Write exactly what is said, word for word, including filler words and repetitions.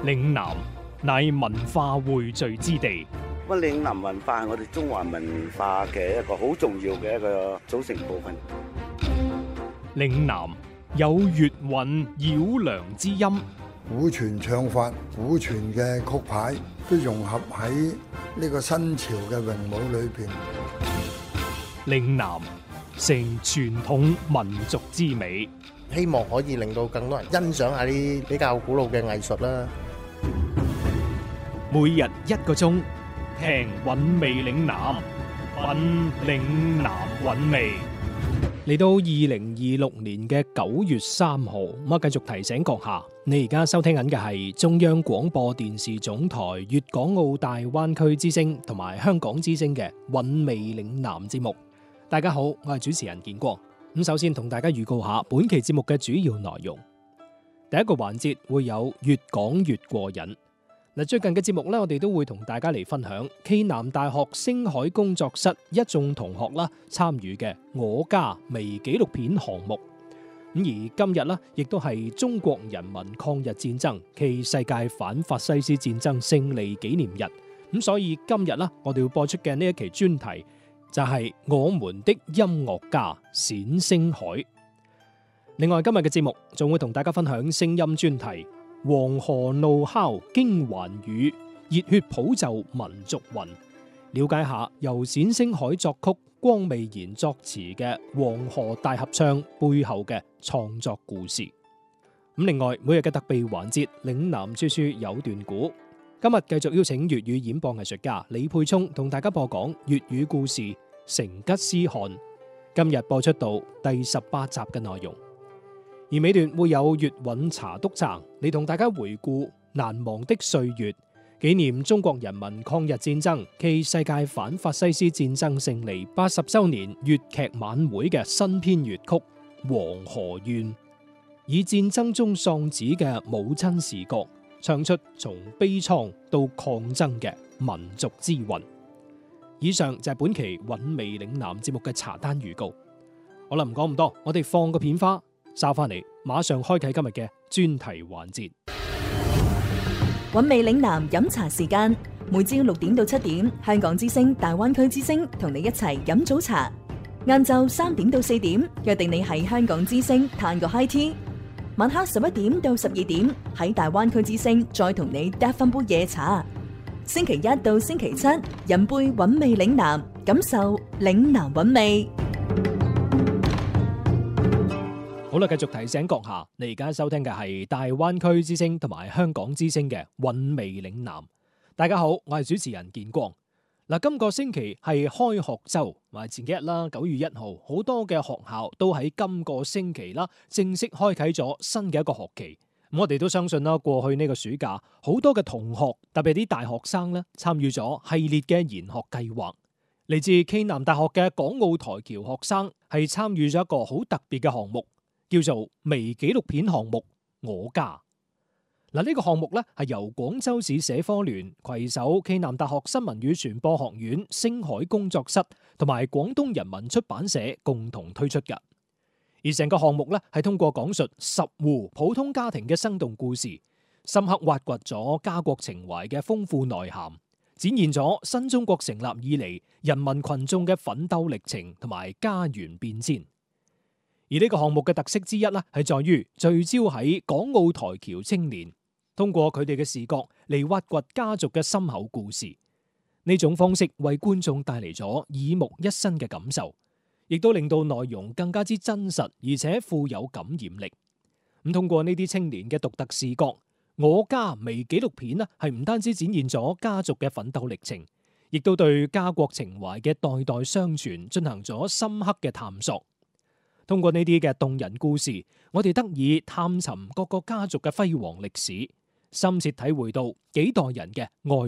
嶺南乃文化匯聚之地。 咁嶺南文化係我哋中華文化嘅一個好重要嘅一個組成部分。 嶺南有粵韻繞梁之音， 古傳唱法、古傳嘅曲牌都融合喺呢個新潮嘅詠舞裏邊。 嶺南成傳統民族之美， 希望可以令到更多人欣賞下啲比較古老嘅藝術啦。 每日一個鐘，聽韻味嶺南，品嶺南韻味。嚟到二零二六年嘅九月三號，咁啊繼續提醒閣下，你而家收聽緊嘅係中央廣播電視總台粵港澳大灣區之聲同埋香港之聲嘅韻味嶺南節目。大家好，我係主持人建光。咁首先同大家預告下本期節目嘅主要內容。第一個環節會有越講越過癮。嗱，最近嘅節目咧，我哋都會同大家嚟分享暨南大學星海工作室一眾同學啦參與嘅我家微紀錄片項目。咁而今日呢，亦都係中國人民抗日戰爭暨世界反法西斯戰爭勝利紀念日。咁所以今日呢，我哋要播出嘅呢一期專題就係我們的音樂家冼星海。另外今日嘅節目仲會同大家分享聲音專題。黃河怒哮驚寰宇，熱血普奏民族魂。了解下由冼星海作曲、光未然作詞嘅《黃河大合唱》背後嘅創作故事。咁另外每日嘅特備環節嶺南說書有段古，今日繼續邀請粵語演播藝術家李沛聰同大家播講粵語故事《成吉思汗》。今日播出到第十八集嘅內容。而尾段會有粵韻茶督撐，嚟同大家回顧難忘的歲月，紀念中國人民抗日戰爭暨世界反法西斯戰爭勝利八十周年粵劇晚會嘅新編粵曲《黃河怨》，以戰爭中喪子嘅母親視角，唱出從悲愴到抗爭嘅民族之魂。以上就係本期韻味嶺南節目嘅茶單預告。好啦，唔講咁多，我哋放個片花。收翻嚟，馬上開啟今日嘅專題環節。 韻味嶺南飲茶時間，每朝六點到七點，香港之聲、大灣區之聲同你一齊飲早茶。晏晝三點到四點，約定你喺香港之聲嘆個 high tea。晚黑十一點到十二點，喺大灣區之聲再同你嗒翻杯夜茶。星期一到星期七，飲杯韻味嶺南，感受嶺南韻味。 好啦，繼續提醒閣下，你而家收聽嘅係大灣區之聲同埋香港之聲嘅韻味嶺南。大家好，我係主持人建光。嗱，今個星期係開學周，或前幾日啦，九月一號，好多嘅學校都喺今個星期啦，正式開啟咗新嘅一個學期。咁我哋都相信啦，過去呢個暑假，好多嘅同學，特別啲大學生咧，參與咗系列嘅研學計劃。嚟自暨南大學嘅港澳台僑學生係參與咗一個好特別嘅項目。叫做微紀錄片項目我家。嗱，呢個項目咧係由廣州市社科聯攜手暨南大學新聞與傳播學院星海工作室同埋廣東人民出版社共同推出嘅。而成個項目咧係通過講述十戶普通家庭嘅生動故事，深刻挖掘咗家國情懷嘅豐富內涵，展現咗新中國成立以嚟人民群眾嘅奮鬥歷程同埋家園變遷。而呢個項目嘅特色之一咧，係在於聚焦喺港澳台僑青年，通過佢哋嘅視角嚟挖掘家族嘅深厚故事。呢種方式為觀眾帶嚟咗耳目一新嘅感受，亦都令到內容更加之真實，而且富有感染力。咁通過呢啲青年嘅獨特視角，我家微紀錄片咧係唔單止展現咗家族嘅奮鬥歷程，亦都對家國情懷嘅代代相傳進行咗深刻嘅探索。通過呢啲嘅動人故事，我哋得以探尋各個家族嘅輝煌歷史，深切體會到幾代人嘅愛